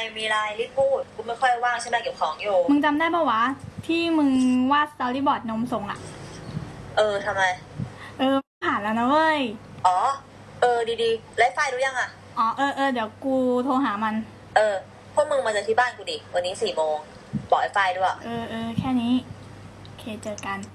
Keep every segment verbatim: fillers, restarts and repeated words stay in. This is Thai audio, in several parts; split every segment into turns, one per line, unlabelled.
มีอะไรรีบพูดกูไม่ค่อยว่างใช่ไหมเก็บของอยู่
มึงจำได้ปะวะที่มึงวาดสตอรี่บอร์ดนมส่งอะ
เออทำไม
เออผ่านแล้วนะเว้ย
อ๋อเออดีๆไลฟ์ไฟล์รู้ยังอะ
อ๋อเออเออเดี๋ยวกูโทรหามัน
เออพวกมึงมาเจอที่บ้านกูดิวันนี้สี่โมงบอกไอ้ไฟล์ด้วย
เออเออแค่นี้โอเคเจอกัน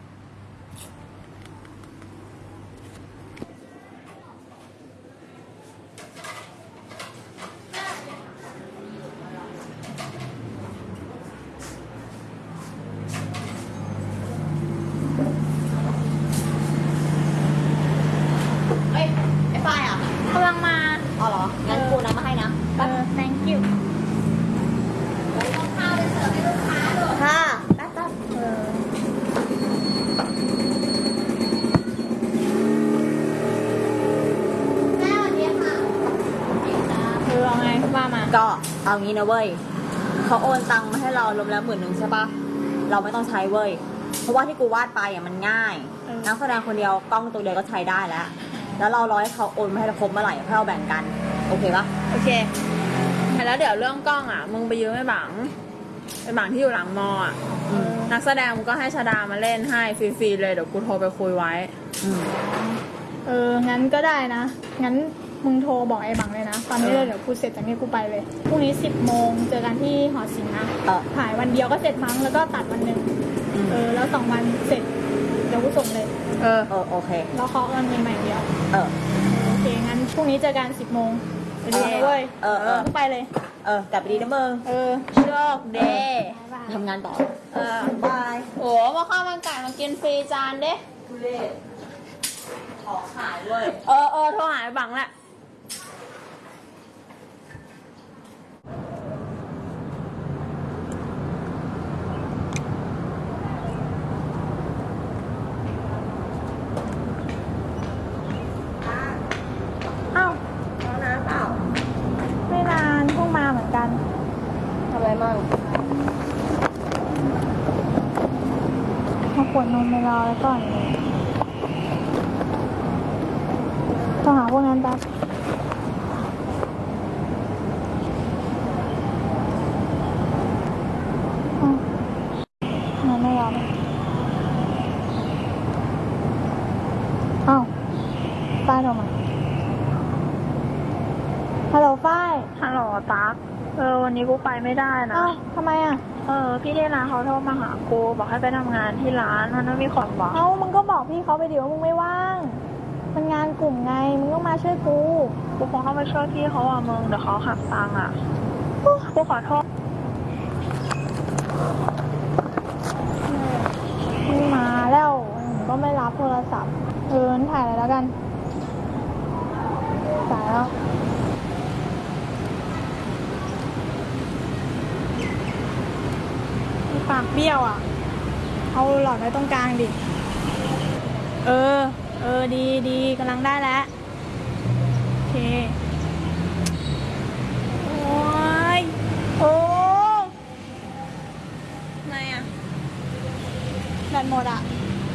กำลังมา
อ๋อเหรองั้นกูนำมาให้นะ
เออ thank you
ต้องข้าวไปเสิร์ฟให้ลูกค้าด้วยค่ะแป๊บแป๊บเออแม่วันนี้ค่ะ
เออเอาไงว่ามา
ก็เอางี้นะเว้ยเขาโอนตังค์มาให้เรารวมแล้วหมื่นหนึ่งใช่ปะเราไม่ต้องใช้เว้ยเพราะว่าที่กูวาดไปอ่ะมันง่ายนักแสดงคนเดียวกล้องตัวเดียวก็ใช้ได้แล้วแล้วเรารอให้เขาโอนมาให้เราครบเมื่อไหร่เพื่อเราแบ่งกันโอเคปะ
โอเคแล้วเดี๋ยวเรื่องกล้องอ่ะมึงไปยืมไอ้บังไอ้บังที่อยู่หลังมออ่ะนักแสดงมึงก็ให้ชาดามาเล่นให้ฟรีๆเลยเดี๋ยวกูโทรไปคุยไว้
เอองั้นก็ได้นะงั้นมึงโทรบอกไอ้บังเลยนะตอนนี้เลยเดี๋ยวกูเสร็จจากนี้กูไปเลยพรุ่งนี้สิบโมงเจอกันที่หอศิลป์นะถ่ายวันเดียวก็เสร็จมั้งแล้วก็ตัดวันหนึ่งเออแล้วสองวันเสร็จเดี๋ยวกูส่งเลย
เออเออโอเค
แล้วเคาะกันใหม่ๆเดียว
เออ
โอเคงั้นพรุ่งนี้เจอกันสิบโมงไปดีเว้ย
เออเออ
ไปเลย
เออกลับไปดีนะมึง
เออ
โชคดี
ทำงานต่อ
เออบายโอ้มาข้าวมันไก่มากินฟรีจานเด้
ทุเรศของขายเว้ย
เออเออโทรหาไอ้บังแหละ
เอ้า
เอาน้ำเปล่า
ไม่นานเพิ่งมาเหมือนกัน
ทำอะไรมั่ง
มาขวดนมไปรอแล้วก่อนเลยต้องหาพวกนั้นแป๊บมันไม่ยอมเอ้าป้าโทรมาฮัลโหลฝ้าย
ฮัลโหลตั๊กเออวันนี้กูไปไม่ได้นะ
อ้าวทำไมอ่ะ
เออพี่ที่ร้านเขาโทรมาหากูบอกให้ไปทำงานที่ร้านมันไม่มีคนบอก
เอ้ามึงก็บอกพี่เขาไปดิว่ามึงไม่ว่างมันงานกลุ่มไงมึงต้องมาช่วยกู
กูคงต้องไปช่วยพี่เขาอ่ะมึงเดี๋ยวเขาหักตังค์อ่ะกูขอโทษ
มึงมาแล้วก็ไม่รับโทรศัพท์เออถ่ายอะไรแล้วกันสายแล้วปากเบี้ยวอ่ะเอาหลอดไว้ตรงกลางดิเออเออดีดีกำลังได้แล้วโอเคโอ้ยโอ้
ไงอ่ะ
แบตหมดอ่ะ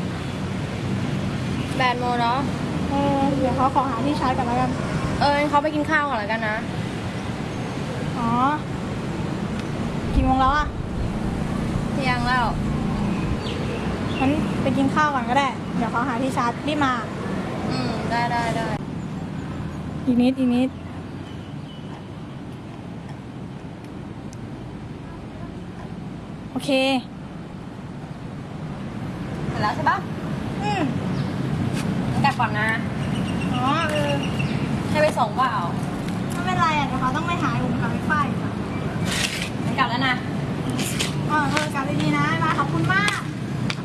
แบตหมดเนาะ
เออเดี๋ยวเขาขอหาที่ชาร์จกันแล้วกัน
เออเขาไปกินข้าวก่อนแล้วกันนะ
อ๋อกี่โมงแล้วอ่ะ
ยังแล้ว
งั้นไปกินข้าวก่อนก็ได้เดี๋ยวเขาหาที่ชาร์จรีบมา
อืมได้ได้ได้
อีกนิดอีกนิดโอเค
เสร็จแล้วใช่ปะ
อืม
กลับก่อนนะ
อ๋อเออ
ให้ไปส่งเปล่า